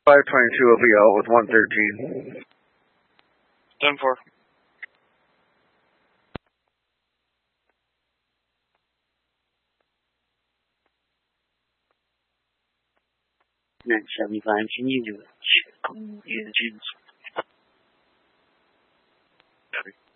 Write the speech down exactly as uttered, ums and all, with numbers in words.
five twenty-two will be out with one thirteen. ten four. nine seventy-five, can you do it? Shit, engines. Copy.